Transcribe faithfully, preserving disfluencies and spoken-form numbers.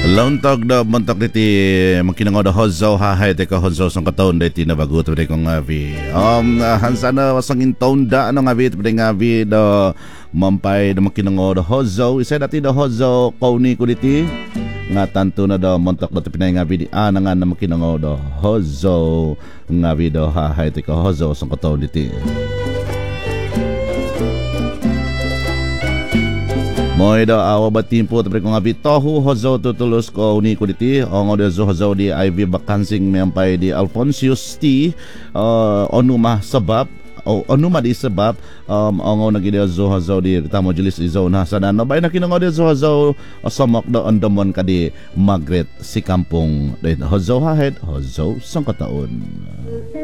Lontog da montok diti makinango da hozo hahay teka hozo song kataon diti na bago to kong ngavi. Um hansana wasangin taon da ano ngavi to ngavi da mampay da makinango da hozo isa dati da hozo kauni ko diti nga tanto na da montok da pinay ngavi di anangan na makinango da hozo ngavi da hahay teka hozo song kataon diti. Moy da awa batimpo tapre kong abi tohu hozo tutulus ko uni ko diti ongo de zo hozo di I V bakansing mempay di Alfonsius T uh, onuma sabab o onuma di sabab um, ongo nagide zo hozo di tamo julis izo na sana no bay nakinongo de zo hozo samok da ondomon kadi Magret si kampung de hozo hahed hozo sangkataon.